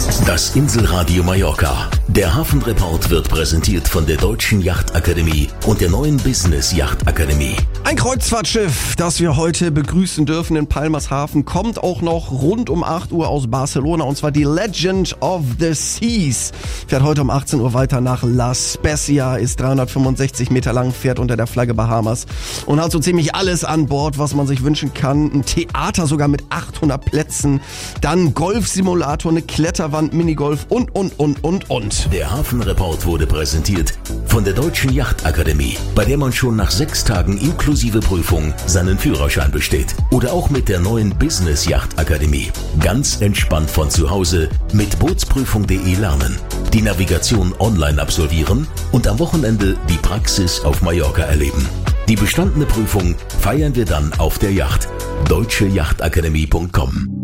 Das Inselradio Mallorca. Der Hafenreport wird präsentiert von der Deutschen Yachtakademie und der neuen Business Yachtakademie. Ein Kreuzfahrtschiff, das wir heute begrüßen dürfen in Palmas Hafen, kommt auch noch rund um 8 Uhr aus Barcelona, und zwar die Legend of the Seas. Fährt heute um 18 Uhr weiter nach La Spezia, ist 365 Meter lang, fährt unter der Flagge Bahamas und hat so ziemlich alles an Bord, was man sich wünschen kann. Ein Theater sogar mit 800 Plätzen, dann Golfsimulator, eine Kletterwand, Minigolf und. Der Hafenreport wurde präsentiert von der Deutschen Yachtakademie, bei der man schon nach 6 Tagen inklusive Prüfung seinen Führerschein besteht. Oder auch mit der neuen Business Yachtakademie. Ganz entspannt von zu Hause mit bootsprüfung.de lernen, die Navigation online absolvieren und am Wochenende die Praxis auf Mallorca erleben. Die bestandene Prüfung feiern wir dann auf der Yacht. deutscheyachtakademie.com